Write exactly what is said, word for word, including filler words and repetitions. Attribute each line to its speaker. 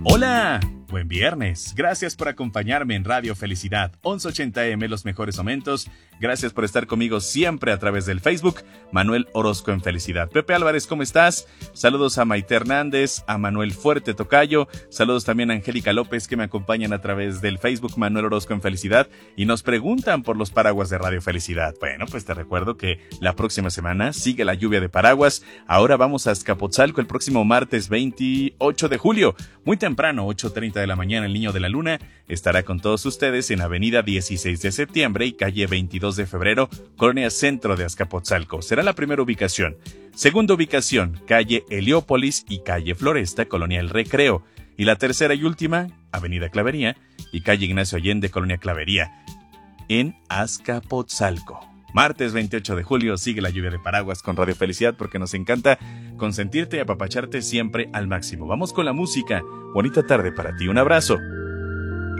Speaker 1: Hola, buen viernes. Gracias por acompañarme en Radio Felicidad, once ochenta A M, los mejores momentos. Gracias por estar conmigo siempre a través del Facebook, Manuel Orozco en Felicidad. Pepe Álvarez, ¿cómo estás? Saludos a Maite Hernández, a Manuel Fuerte Tocayo. Saludos también a Angélica López, que me acompañan a través del Facebook, Manuel Orozco en Felicidad, y nos preguntan por los paraguas de Radio Felicidad. Bueno, pues te recuerdo que la próxima semana sigue la lluvia de paraguas. Ahora vamos a Azcapotzalco el próximo martes veintiocho de julio. Muy temprano, ocho treinta de la mañana, el Niño de la Luna estará con todos ustedes en Avenida dieciséis de septiembre y calle veintidós de febrero, Colonia Centro de Azcapotzalco. Será la primera ubicación. Segunda ubicación, calle Heliópolis y calle Floresta, Colonia El Recreo. Y la tercera y última, Avenida Clavería y calle Ignacio Allende, Colonia Clavería, en Azcapotzalco. Martes veintiocho de julio sigue la lluvia de paraguas con Radio Felicidad, porque nos encanta consentirte y apapacharte siempre al máximo. Vamos con la música. Bonita tarde para ti. Un abrazo.